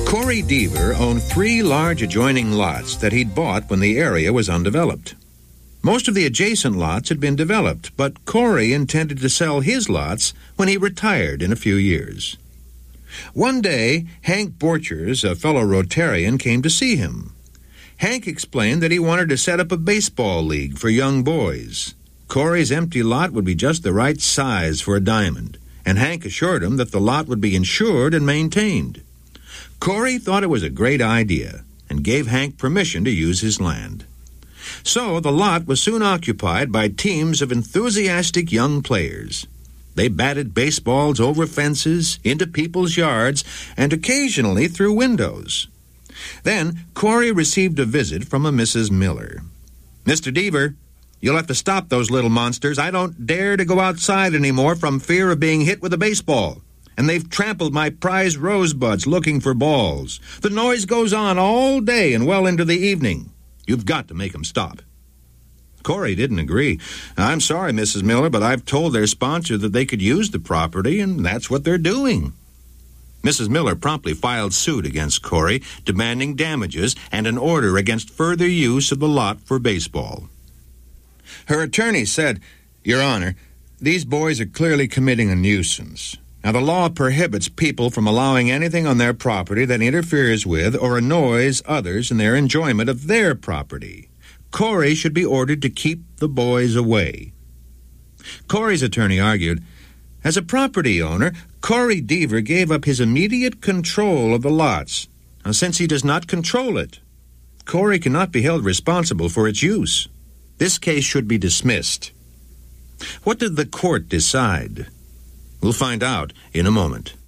Corey Deaver owned 3 large adjoining lots that he'd bought when the area was undeveloped. Most of the adjacent lots had been developed, but Corey intended to sell his lots when he retired in a few years. One day, Hank Borchers, a fellow Rotarian, came to see him. Hank explained that he wanted to set up a baseball league for young boys. Corey's empty lot would be just the right size for a diamond, and Hank assured him that the lot would be insured and maintained. Corey thought it was a great idea and gave Hank permission to use his land. So the lot was soon occupied by teams of enthusiastic young players. They batted baseballs over fences, into people's yards, and occasionally through windows. Then Corey received a visit from a Mrs. Miller. "Mr. Deaver, you'll have to stop those little monsters. I don't dare to go outside anymore from fear of being hit with a baseball. And they've trampled my prized rosebuds looking for balls. The noise goes on all day and well into the evening. You've got to make 'em stop." Corey didn't agree. "I'm sorry, Mrs. Miller, but I've told their sponsor that they could use the property, and that's what they're doing." Mrs. Miller promptly filed suit against Corey, demanding damages and an order against further use of the lot for baseball. Her attorney said, "Your Honor, these boys are clearly committing a nuisance. Now, the law prohibits people from allowing anything on their property that interferes with or annoys others in their enjoyment of their property. Corey should be ordered to keep the boys away." Corey's attorney argued, "As a property owner, Corey Deaver gave up his immediate control of the lots. Now, since he does not control it, Corey cannot be held responsible for its use. This case should be dismissed." What did the court decide? We'll find out in a moment.